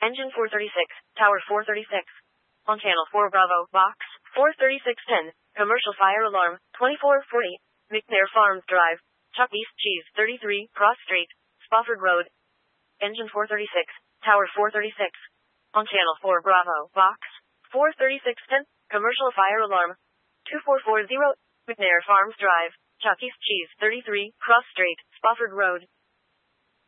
Engine 436, Tower 436. On Channel 4 Bravo, Box 43610, Commercial Fire Alarm 2440, McNair Farms Drive, Chuck East Cheese 33, Cross Street, Spofford Road. Engine 436, Tower 436. On Channel 4 Bravo, Box 43610, Commercial Fire Alarm 2440, McNair Farms Drive, Chuck East Cheese 33, Cross Street, Spofford Road.